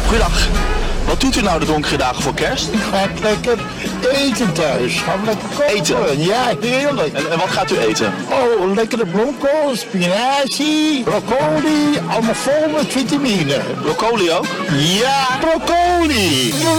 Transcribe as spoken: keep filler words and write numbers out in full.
Goedendag. Wat doet u nou de donkere dagen voor kerst? Ik ga lekker eten thuis. Gaan we lekker koken. Eten? Ja, heerlijk. En, en wat gaat u eten? Oh, lekkere bloemkool, spinazie, broccoli. Allemaal vol met vitamine. Broccoli ook? Ja, broccoli.